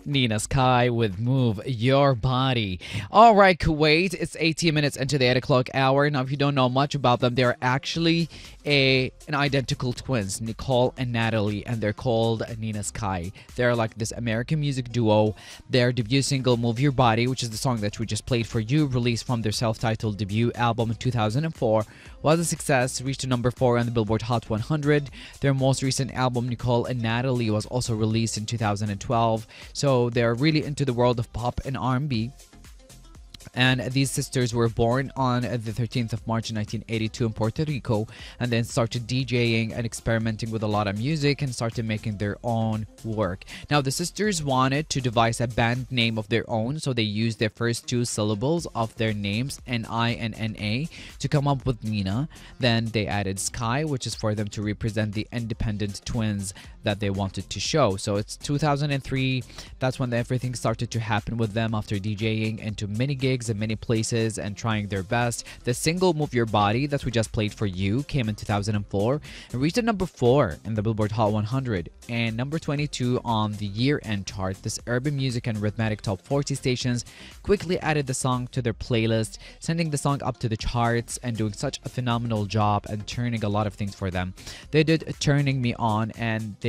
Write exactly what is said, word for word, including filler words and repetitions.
Nina Sky with Move Your Body. All right, Kuwait, it's eighteen minutes into the eight o'clock hour. Now, if you don't know much about them, they're actually a an identical twins, Nicole and Natalie, and they're called Nina Sky. They're like this American music duo. Their debut single, Move Your Body, which is the song that we just played for you, released from their self-titled debut album in two thousand four, was a success, reached a number four on the Billboard Hot one hundred. Their most recent album, Nicole and Natalie, was also released in two thousand twelve. So they're really into the world of pop and R and B. And these sisters were born on the thirteenth of March nineteen eighty-two in Puerto Rico, and then started DJing and experimenting with a lot of music and started making their own work. Now, the sisters wanted to devise a band name of their own, so they used their first two syllables of their names, N I and N A, to come up with Nina. Then they added Sky, which is for them to represent the independent twins that they wanted to show. So it's two thousand three. That's when everything started to happen with them after DJing into many gigs in many places and trying their best. The single Move Your Body that we just played for you came in two thousand four and reached at number four in the Billboard Hot one hundred and number twenty-two on the year-end chart. This urban music and rhythmic top forty stations quickly added the song to their playlist, sending the song up to the charts and doing such a phenomenal job and turning a lot of things for them. They did Turning Me On, and they